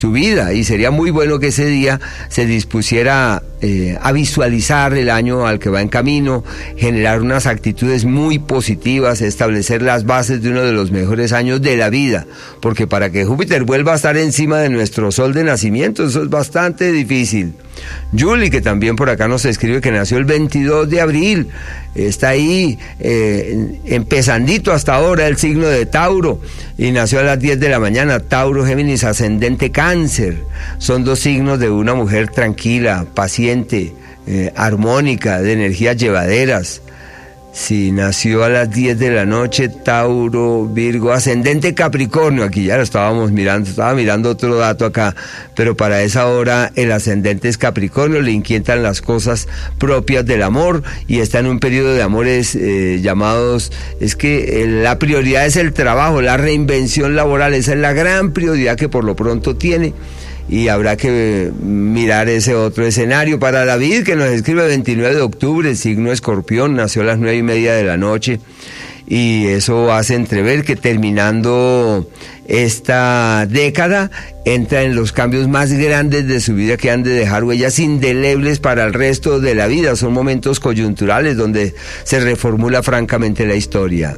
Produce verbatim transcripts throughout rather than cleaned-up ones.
su vida, y sería muy bueno que ese día se dispusiera eh, a visualizar el año al que va en camino, generar unas actitudes muy positivas, establecer las bases de uno de los mejores años de la vida, porque para que Júpiter vuelva a estar encima de nuestro sol de nacimiento, eso es bastante difícil. Julie, que también por acá nos escribe que nació el veintidós de abril, está ahí eh, empezandito hasta ahora el signo de Tauro, y nació a las diez de la mañana. Tauro, Géminis, ascendente Cáncer, son dos signos de una mujer tranquila, paciente, eh, armónica, de energías llevaderas. Si nació a las diez de la noche, Tauro, Virgo, ascendente Capricornio, aquí ya lo estábamos mirando, estaba mirando otro dato acá, pero para esa hora el ascendente es Capricornio, le inquietan las cosas propias del amor y está en un periodo de amores eh, llamados, es que eh, la prioridad es el trabajo, la reinvención laboral, esa es la gran prioridad que por lo pronto tiene. Y habrá que mirar ese otro escenario. Para David, que nos escribe veintinueve de octubre, signo Escorpión, nació a las nueve y media de la noche, y eso hace entrever que terminando esta década entra en los cambios más grandes de su vida, que han de dejar huellas indelebles para el resto de la vida. Son momentos coyunturales donde se reformula francamente la historia.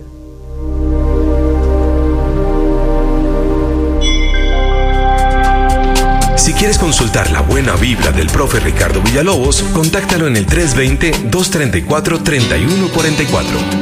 Si quieres consultar la buena vibra del profe Ricardo Villalobos, contáctalo en el tres dos cero, dos tres cuatro, tres uno cuatro cuatro.